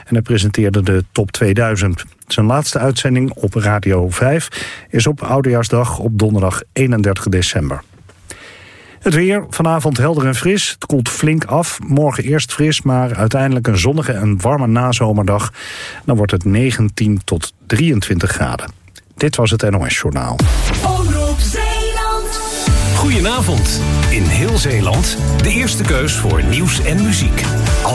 en hij presenteerde de Top 2000. Zijn laatste uitzending op Radio 5 is op Oudejaarsdag op donderdag 31 december. Het weer, vanavond helder en fris. Het koelt flink af. Morgen eerst fris, maar uiteindelijk een zonnige en warme nazomerdag. Dan wordt het 19 tot 23 graden. Dit was het NOS Journaal. Omroep Zeeland. Goedenavond. In heel Zeeland de eerste keus voor nieuws en muziek.